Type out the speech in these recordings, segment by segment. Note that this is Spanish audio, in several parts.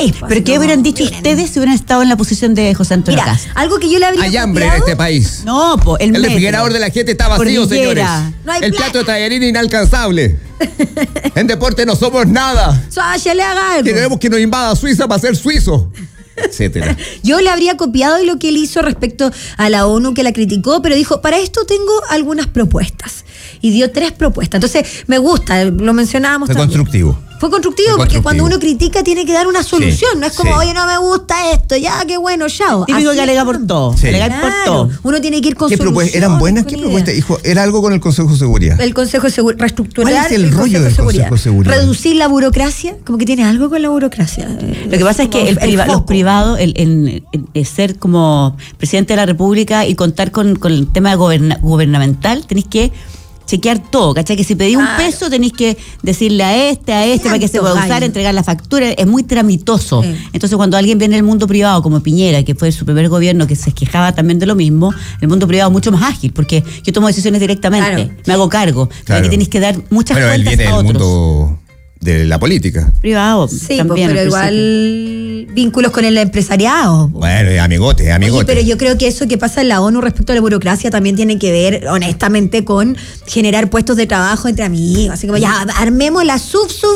país. ¿Pero qué hubieran dicho ustedes si hubieran estado en la posición de José Antonio Cast? Algo que yo le habría Hay hambre en copiado. este país. No, El refrigerador de la gente está vacío, señores. No hay El plata. plato de tallarín inalcanzable. En deporte no somos nada. Sasha, le haga algo. Queremos que nos invada Suiza para ser suizo, etcétera. Yo le habría copiado lo que él hizo respecto a la ONU, que la criticó, pero dijo, para esto tengo algunas propuestas. Y dio 3 propuestas. Entonces, me gusta, lo mencionábamos Fue también. constructivo. Fue constructivo Fue porque constructivo. cuando uno critica tiene que dar una solución. Sí, no es como, sí. oye, no me gusta esto, ya, qué bueno, chao. Típico Así que alega es. por todo. Sí. Alegar por todo. Uno tiene que ir con ¿Qué soluciones. propuestas? ¿Eran buenas? con ¿Qué ideas. propuestas? Dijo, era algo con el Consejo de Seguridad. El Consejo de Seguridad, reestructurar ¿Cuál es el rollo del Consejo de Seguridad? Reducir la burocracia, como que tiene algo con la burocracia. Lo que pasa es que los foco. privados, el ser como presidente de la República y contar con el tema gubernamental, tenéis que chequear todo, ¿cachai? Que si pedís un peso tenéis que decirle a este para que se pueda usar, entregar la factura, es muy tramitoso. Sí. Entonces cuando alguien viene del mundo privado como Piñera, que fue su primer gobierno que se quejaba también de lo mismo, el mundo privado es mucho más ágil, porque yo tomo decisiones directamente, Claro. me hago cargo, Claro. aquí tienes que dar muchas Bueno, él cuentas viene a del otros. mundo de la política. Privado Sí, también. pero al igual vínculos con el empresariado. Bueno, amigote. Oye, pero yo creo que eso que pasa en la ONU respecto a la burocracia también tiene que ver, honestamente, con generar puestos de trabajo entre amigos. Así como ya, armemos la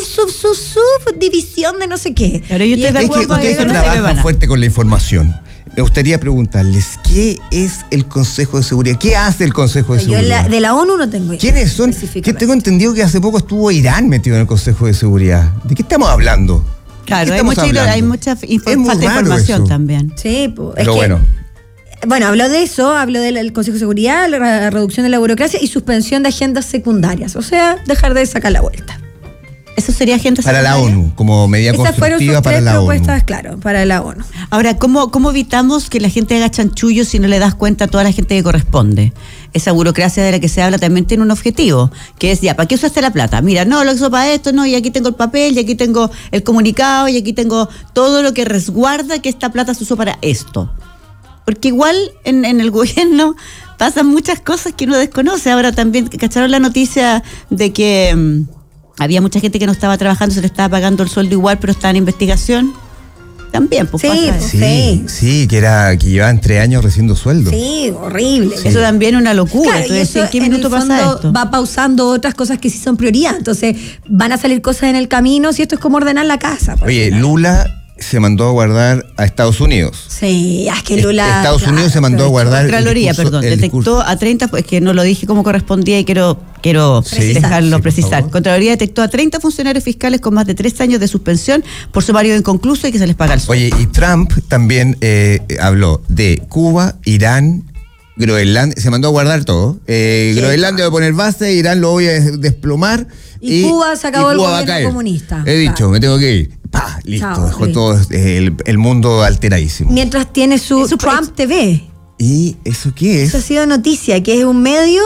subdivisión de no sé qué. Pero yo estoy de Es que acuerdo ustedes que eso no se trabajan ve banal. fuerte con la información. Me gustaría preguntarles, ¿qué es el Consejo de Seguridad? ¿Qué hace el Consejo de Yo Seguridad? de la ONU no tengo idea. ¿Quiénes son? Que específicamente. tengo entendido que hace poco estuvo Irán metido en el Consejo de Seguridad. ¿De qué estamos hablando? Claro, ¿De qué hay estamos mucha hablando? Es muy falta de raro información eso. también. Sí, pues. Pero bueno. Bueno, habló de eso, habló del Consejo de Seguridad, la reducción de la burocracia y suspensión de agendas secundarias. O sea, dejar de sacar la vuelta. Eso sería agenda Para la secundaria. ONU, como medida Esas fueron constructiva sus para 3 la propuestas, ONU. claro, para la ONU. Ahora, ¿cómo evitamos que la gente haga chanchullo si no le das cuenta a toda la gente que corresponde? Esa burocracia de la que se habla también tiene un objetivo, que es, ya, ¿para qué usaste la plata? Mira, no, lo uso para esto, no, y aquí tengo el papel, y aquí tengo el comunicado, y aquí tengo todo lo que resguarda que esta plata se usó para esto. Porque igual en el gobierno pasan muchas cosas que uno desconoce. Ahora también, ¿cacharon la noticia de que había mucha gente que no estaba trabajando, se le estaba pagando el sueldo igual, pero estaba en investigación? También, pues Sí, pasa pues. eso. Sí, que llevaban 3 años recibiendo sueldo. Sí, horrible. Eso también es una locura. Claro, y Entonces, eso ¿en qué en minuto el pasa fondo esto? va pausando otras cosas que sí son prioridad. Entonces, van a salir cosas en el camino si esto es como ordenar la casa. Pues. Oye, Lula se mandó a guardar a Estados Unidos. Sí, es que Lula... Estados Unidos se mandó a guardar Contraloría, perdón, detectó a 30, pues que no lo dije como correspondía y quiero Sí, dejarlo por precisar. favor. Contraloría detectó a 30 funcionarios fiscales con más de 3 años de suspensión por sumario inconcluso y que se les paga el sueldo. Oye, y Trump también habló de Cuba, Irán, Groenlandia, se mandó a guardar todo. Groenlandia va a poner base, Irán lo voy a desplomar. Y Cuba se acabó y el Cuba va a gobierno caer. comunista. He dicho, Claro. me tengo que ir. Listo, Chao, dejó listo. todo el mundo alteradísimo. Mientras tiene su Eso Trump TV. ¿Y eso qué es? Eso ha sido noticia, que es un medio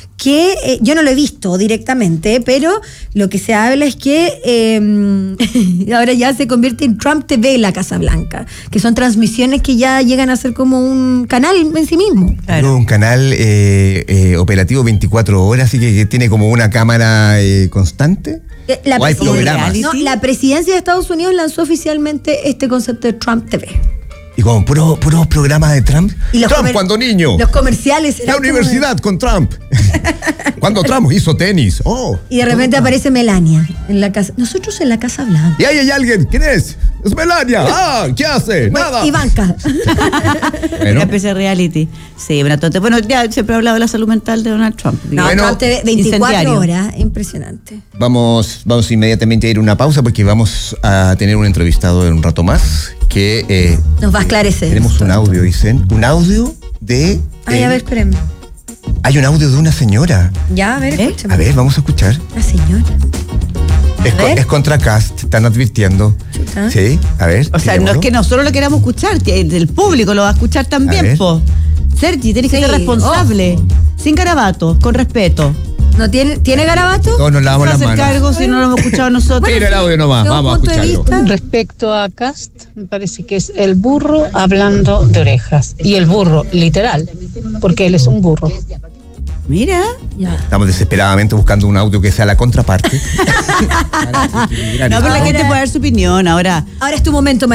que yo no lo he visto directamente, pero lo que se habla es que ahora ya se convierte en Trump TV la Casa Blanca, que son transmisiones que ya llegan a ser como un canal en sí mismo. Claro. Un canal operativo 24 horas, así que tiene como una cámara constante. La, ¿O hay presidencia, programas? no, la presidencia de Estados Unidos lanzó oficialmente este concepto de Trump TV. Y como puros programas de Trump. Y los Trump cuando niño. Los comerciales. La eran como universidad con Trump. Cuando Trump hizo tenis. Y de repente aparece Melania en la casa. Nosotros en la Casa Blanca. Y ahí hay alguien. ¿Quién es? Es Melania. ¿Qué hace? Nada. Ivanka. Una especie de reality. Sí, bueno, ya siempre he hablado de la salud mental de Donald Trump. No, Bueno, Trump TV 24 incendiario. horas. Impresionante. Vamos inmediatamente a ir a una pausa porque vamos a tener un entrevistado en un rato más que Nos va a esclarecer. tenemos esto. un audio, dicen. Un audio de... Ay, a ver, espérenme. Hay un audio de una señora. Ya, a ver, escúchame. A ver, vamos a escuchar. La señora. Es contra Cast, están advirtiendo. Chuta. Sí, a ver. O sea, no es tirémoslo. que nosotros lo queramos escuchar, que el público lo va a escuchar A también, ver. po. Sergi, tenés que Sí, ser responsable, sin garabatos, con respeto. ¿No tiene garabato? Todos nos ¿Quién lavamos va a las hacer manos. cargo si no lo hemos escuchado nosotros? Tira el audio nomás, de un vamos a punto de escucharlo. vista- Respecto a Cast, me parece que es el burro hablando de orejas. Y el burro, literal, porque él es un burro. Mira. Ya. Estamos desesperadamente buscando un audio que sea la contraparte. No, pero la gente puede dar su opinión. Ahora, Ahora es tu momento,